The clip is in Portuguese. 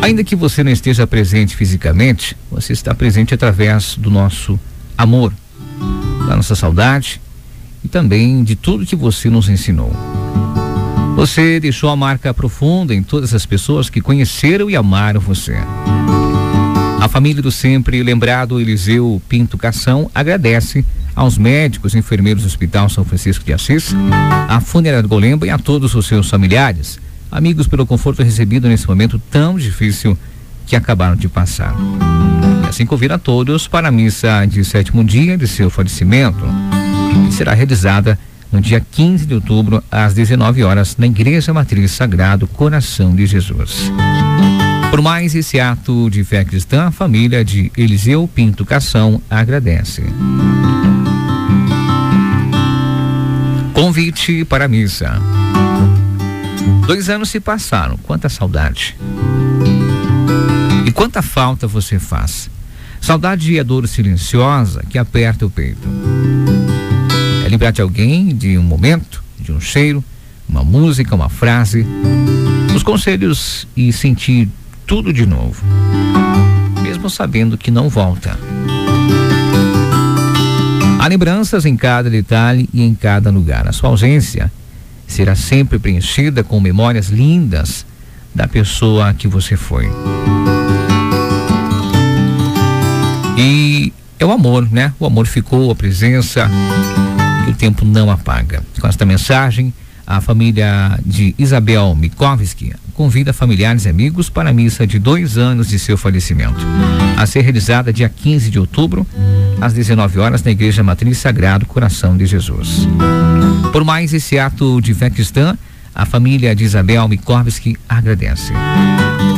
Ainda que você não esteja presente fisicamente, você está presente através do nosso amor, da nossa saudade e também de tudo que você nos ensinou. Você deixou a marca profunda em todas as pessoas que conheceram e amaram você. A família do sempre lembrado Eliseu Pinto Cação agradece aos médicos e enfermeiros do Hospital São Francisco de Assis, à Funerária Golemba e a todos os seus familiares, amigos, pelo conforto recebido nesse momento tão difícil que acabaram de passar. E assim convida a todos para a missa de 7º dia de seu falecimento, que será realizada no dia 15 de outubro, às 19 horas, na Igreja Matriz Sagrado Coração de Jesus. Por mais esse ato de fé cristã, a família de Eliseu Pinto Cação agradece. Convite para a missa. 2 anos se passaram, quanta saudade. E quanta falta você faz. Saudade é dor silenciosa que aperta o peito. É lembrar de alguém, de um momento, de um cheiro, uma música, uma frase, os conselhos e sentir tudo de novo, mesmo sabendo que não volta. Há lembranças em cada detalhe e em cada lugar. A sua ausência será sempre preenchida com memórias lindas da pessoa que você foi. E é o amor, né? O amor ficou, a presença que o tempo não apaga. Com esta mensagem, a família de Isabel Mikovski convida familiares e amigos para a missa de 2 anos de seu falecimento, a ser realizada dia 15 de outubro, às 19 horas, na Igreja Matriz Sagrado Coração de Jesus. Por mais esse ato de fé cristã, a família de Isabel Mikovski agradece.